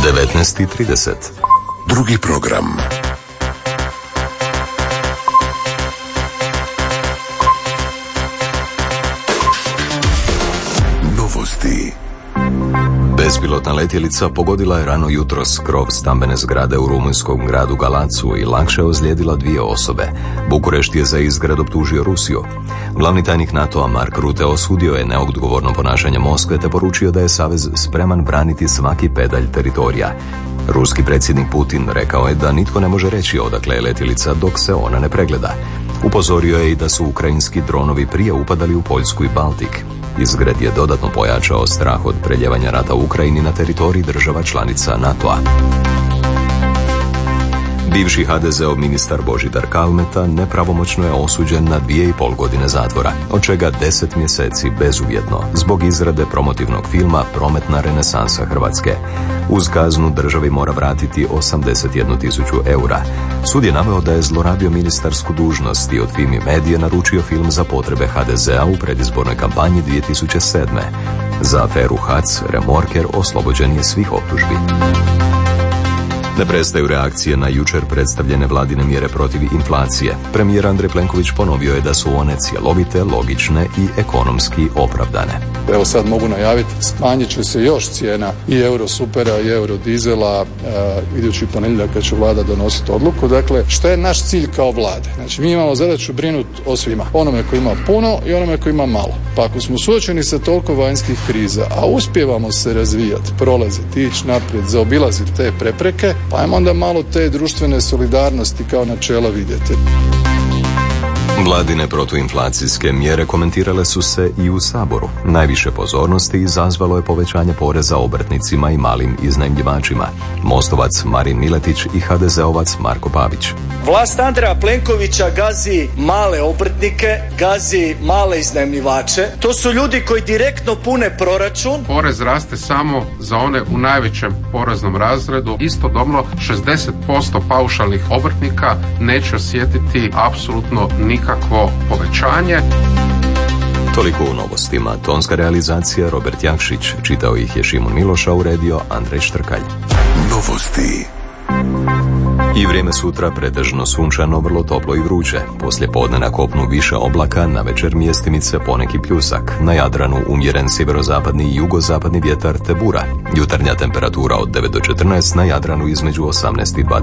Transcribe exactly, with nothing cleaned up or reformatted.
devetnaest i trideset. Drugi program. Novosti. Bespilotna letjelica pogodila je rano jutros krov stambene zgrade u rumunjskom gradu Galacu i lakše ozlijedila dvije osobe. Bukurešt je za izgrad optužio Rusiju. Glavni tajnik NATO-a Mark Rutte osudio je neodgovorno ponašanje Moskve te poručio da je savez spreman braniti svaki pedalj teritorija. Ruski predsjednik Putin rekao je da nitko ne može reći odakle je letjelica dok se ona ne pregleda. Upozorio je i da su ukrajinski dronovi prije upadali u Poljsku i Baltik. Izgred je dodatno pojačao strah od preljevanja rata u Ukrajini na teritoriji država članica NATO-a. Bivši ha de zeov ministar Božidar Kalmeta nepravomoćno je osuđen na dvije i pol godine zatvora, od čega deset mjeseci bezuvjetno, zbog izrade promotivnog filma Prometna renesansa Hrvatske. Uz kaznu državi mora vratiti osamdeset jednu tisuću eura. Sud je naveo da je zlorabio ministarsku dužnost i od Fimi Medije naručio film za potrebe ha de zea u predizbornoj kampanji dvije tisuće sedme. Za aferu Hac, Remorker oslobođen je svih optužbi. Ne prestaju reakcije na jučer predstavljene vladine mjere protiv inflacije. Premijer Andrej Plenković ponovio je da su one cjelovite, logične i ekonomski opravdane. Evo sad mogu najaviti, smanjit će se još cijena i euro supera i euro dizela e, idući ponedjeljak kad će vlada donositi odluku. Dakle, šta je naš cilj kao vlade? Znači, mi imamo zadaću brinuti o svima. Onome koji ima puno i onome koji ima malo. Pa ako smo suočeni sa toliko vanjskih kriza, a uspijevamo se razvijati, prolaziti, ići naprijed, zaobilaziti te prepreke, pa ajmo onda malo te društvene solidarnosti kao načela vidjeti. Vladine protuinflacijske mjere komentirale su se i u Saboru. Najviše pozornosti izazvalo je povećanje poreza obrtnicima i malim iznajmljivačima. Mostovac Marin Miletić i ha de zeovac Marko Pavić. Vlast Andreja Plenkovića gazi male obrtnike, gazi male iznajmljivače. To su ljudi koji direktno pune proračun. Porez raste samo za one u najvećem poreznom razredu. Istodobno šezdeset posto paušalnih obrtnika neće osjetiti apsolutno nikakvo povećanje. Toliko u novostima. Tonska realizacija Robert Jakšić. Čitao ih je Šimon Miloša, uredio Andrej Štrkalj. Novosti. I vrijeme sutra pretežno sunčano, vrlo toplo i vruće. Poslije podne na kopnu više oblaka, na večer mjestimice poneki pljusak. Na Jadranu umjeren sjeverozapadni i jugozapadni vjetar te bura. Jutarnja temperatura od devet do četrnaest, na Jadranu između osamnaest i dvadeset.